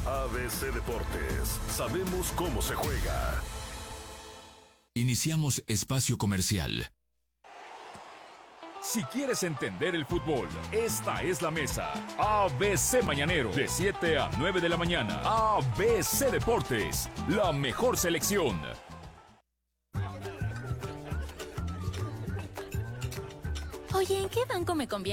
ABC Deportes, sabemos cómo se juega. Iniciamos espacio comercial. Si quieres entender el fútbol, esta es la mesa. ABC Mañanero, de 7 a 9 de la mañana. ABC Deportes, la mejor selección. Oye, ¿en qué banco me conviene